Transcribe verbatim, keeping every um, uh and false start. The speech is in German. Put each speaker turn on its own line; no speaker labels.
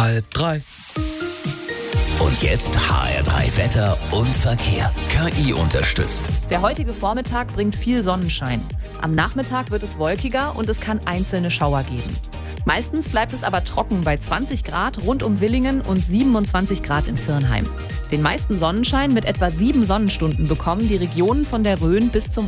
halb drei.
Und jetzt H R drei Wetter und Verkehr. K I unterstützt.
Der heutige Vormittag bringt viel Sonnenschein. Am Nachmittag wird es wolkiger und es kann einzelne Schauer geben. Meistens bleibt es aber trocken bei zwanzig Grad rund um Villingen und siebenundzwanzig Grad in Virnheim. Den meisten Sonnenschein mit etwa sieben Sonnenstunden bekommen die Regionen von der Rhön bis zum